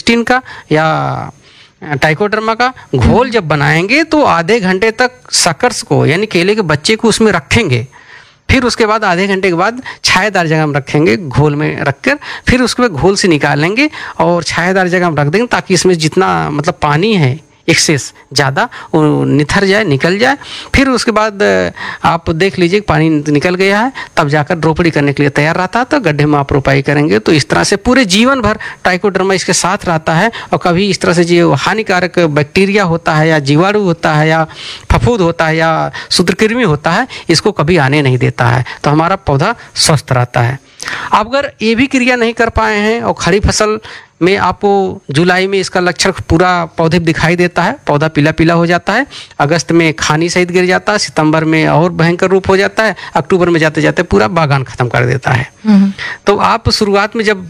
बेबिस्टिन का या ट्राइकोडर्मा का घोल जब बनाएंगे तो आधे घंटे तक सकर्स को यानी केले के बच्चे को उसमें रखेंगे। फिर उसके बाद आधे घंटे के बाद छायादार जगह में रखेंगे, घोल में रखकर फिर उसके बाद घोल से निकालेंगे और छायादार जगह में रख देंगे ताकि इसमें जितना मतलब पानी है एक्सेस ज़्यादा वो निथर जाए, निकल जाए। फिर उसके बाद आप देख लीजिए पानी निकल गया है, तब जाकर रोपड़ी करने के लिए तैयार रहता है, तो गड्ढे में आप रोपाई करेंगे। तो इस तरह से पूरे जीवन भर ट्राइकोडर्मा इसके साथ रहता है और कभी इस तरह से जो हानिकारक बैक्टीरिया होता है या जीवाणु होता है या फफूंद होता है या सूत्रकृमि होता है, इसको कभी आने नहीं देता है। तो हमारा पौधा स्वस्थ रहता है। आप अगर ये भी क्रिया नहीं कर पाए हैं और खड़ी फसल में आपको जुलाई में इसका लक्षण पूरा पौधे दिखाई देता है, पौधा पीला पीला हो जाता है, अगस्त में खानी सहित गिर जाता है, सितंबर में और भयंकर रूप हो जाता है, अक्टूबर में जाते जाते पूरा बागान खत्म कर देता है। तो आप शुरुआत में जब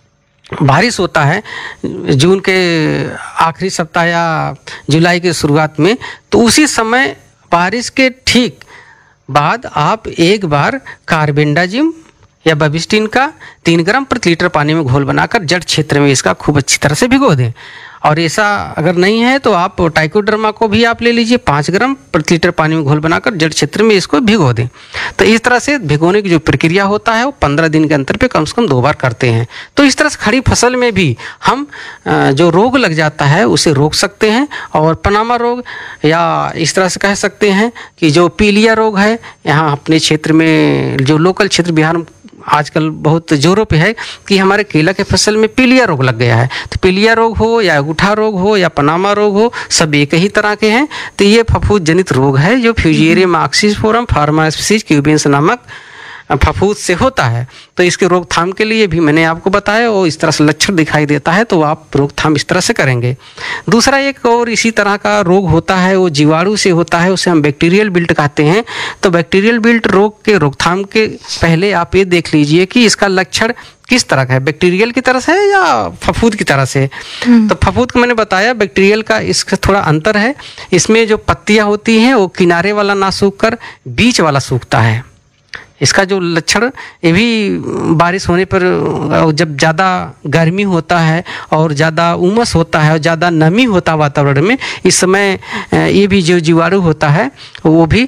बारिश होता है जून के आखिरी सप्ताह या जुलाई के शुरुआत में, तो उसी समय बारिश के ठीक बाद आप एक बार कार्बेंडाजिम या बेबिस्टिन का 3 ग्राम प्रति लीटर पानी में घोल बनाकर जड़ क्षेत्र में इसका खूब अच्छी तरह से भिगो दें। और ऐसा अगर नहीं है तो आप ट्राइकोडर्मा को भी आप ले लीजिए, 5 ग्राम प्रति लीटर पानी में घोल बनाकर जड़ क्षेत्र में इसको भिगो दें। तो इस तरह से भिगोने की जो प्रक्रिया होता है वो 15 दिन के अंतर पे कम से कम 2 बार करते हैं। तो इस तरह से खड़ी फसल में भी हम जो रोग लग जाता है उसे रोक सकते हैं। और पनामा रोग या इस तरह से कह सकते हैं कि जो पीलिया रोग है, यहाँ अपने क्षेत्र में जो लोकल क्षेत्र बिहार में आजकल बहुत जोरों पे है कि हमारे केला के फसल में पीलिया रोग लग गया है। तो पीलिया रोग हो या अंगूठा रोग हो या पनामा रोग हो, सब एक ही तरह के हैं। तो ये फफूंद जनित रोग है जो फ्यूजेरियम ऑक्सीफोरम फार्मास्पीसीज क्यूबेंस नामक फफूंद से होता है। तो इसके रोकथाम के लिए भी मैंने आपको बताया, और इस तरह से लक्षण दिखाई देता है तो आप रोकथाम इस तरह से करेंगे। दूसरा एक और इसी तरह का रोग होता है, वो जीवाणु से होता है, उसे हम बैक्टीरियल विल्ट कहते हैं। तो बैक्टीरियल विल्ट रोग के रोकथाम के पहले आप ये देख लीजिए कि इसका लक्षण किस तरह का है, बैक्टीरियल की तरह से है या फफूंद की तरह से। तो फफूंद को मैंने बताया, बैक्टीरियल का इसका थोड़ा अंतर है। इसमें जो पत्तियां होती हैं वो किनारे वाला ना सूख कर बीच वाला सूखता है। इसका जो लक्षण ये भी बारिश होने पर जब ज़्यादा गर्मी होता है और ज़्यादा उमस होता है और ज़्यादा नमी होता है वातावरण में, इस समय ये भी जो जीवाणु होता है वो भी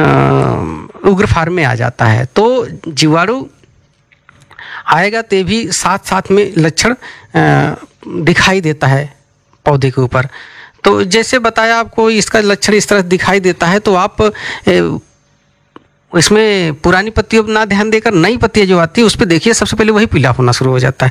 उग्र फार्म में आ जाता है। तो जीवाणु आएगा तो भी साथ साथ में लक्षण दिखाई देता है पौधे के ऊपर। तो जैसे बताया आपको इसका लक्षण इस तरह दिखाई देता है, तो आप इसमें पुरानी पत्तियों पर ना ध्यान देकर नई पत्तियां जो आती है उस पर देखिए, सबसे पहले वही पीला होना शुरू हो जाता है।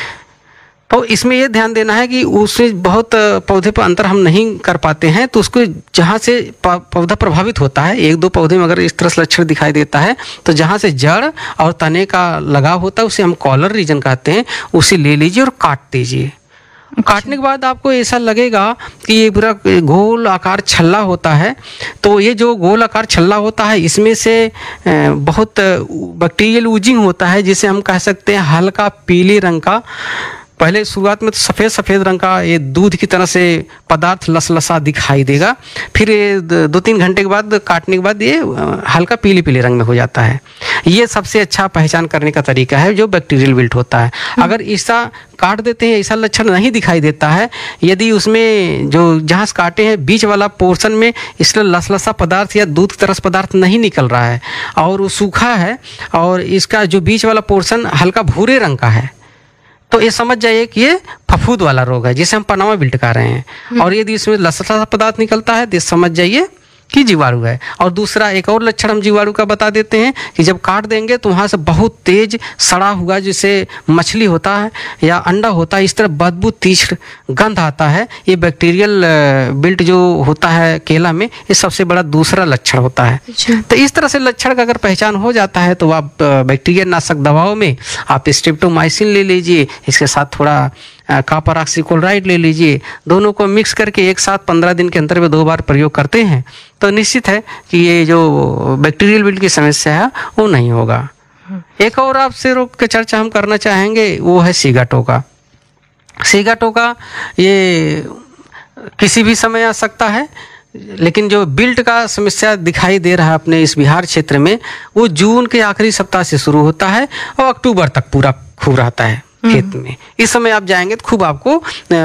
तो इसमें यह ध्यान देना है कि उससे बहुत पौधे पर अंतर हम नहीं कर पाते हैं, तो उसको जहाँ से पौधा प्रभावित होता है, 1-2 पौधे में अगर इस तरह से लक्षण दिखाई देता है तो जहाँ से जड़ और तने का लगाव होता है उसे हम कॉलर रीजन कहते हैं, उसे ले लीजिए और काट दीजिए। काटने के बाद आपको ऐसा लगेगा कि ये पूरा गोल आकार छल्ला होता है। तो ये जो गोल आकार छल्ला होता है इसमें से बहुत बैक्टीरियल ऊजिंग होता है, जिसे हम कह सकते हैं हल्का पीले रंग का। पहले शुरुआत में तो सफ़ेद रंग का ये दूध की तरह से पदार्थ लसलसा दिखाई देगा, फिर 2-3 घंटे के बाद काटने के बाद ये हल्का पीले रंग में हो जाता है। ये सबसे अच्छा पहचान करने का तरीका है जो बैक्टीरियल विल्ट होता है। अगर ऐसा काट देते हैं, ऐसा लक्षण नहीं दिखाई देता है, यदि उसमें जो जहाँ से काटे हैं बीच वाला पोर्शन में इसलिए लसलसा पदार्थ या दूध की तरह पदार्थ नहीं निकल रहा है और वो सूखा है और इसका जो बीच वाला पोर्शन हल्का भूरे रंग का है, तो ये समझ जाइए कि ये फफूंद वाला रोग है जिसे हम पनामा विल्ट कह रहे हैं। और यदि इसमें लसलसा पदार्थ निकलता है तो समझ जाइए कि जीवाणु है। और दूसरा एक और लक्षण हम जीवाणु का बता देते हैं कि जब काट देंगे तो वहाँ से बहुत तेज सड़ा हुआ जैसे मछली होता है या अंडा होता है, इस तरह बदबू तीव्र गंध आता है। ये बैक्टीरियल विल्ट जो होता है केला में, ये सबसे बड़ा दूसरा लक्षण होता है। तो इस तरह से लक्षण का अगर पहचान हो जाता है तो आप बैक्टीरिया नाशक दवाओं में आप स्ट्रेप्टोमाइसिन ले लीजिए, इसके साथ थोड़ा कॉपर ऑक्सीक्लोराइड ले लीजिए, दोनों को मिक्स करके एक साथ 15 दिन के अंतर में 2 बार प्रयोग करते हैं तो निश्चित है कि ये जो बैक्टीरियल विल्ट की समस्या है वो नहीं होगा। एक और आपसे रोग की चर्चा हम करना चाहेंगे, वो है सिगाटोका। सिगाटोका ये किसी भी समय आ सकता है, लेकिन जो विल्ट का समस्या दिखाई दे रहा है अपने इस बिहार क्षेत्र में, वो जून के आखिरी सप्ताह से शुरू होता है और अक्टूबर तक पूरा खूब रहता है खेत में। इस समय आप जाएंगे तो खूब आपको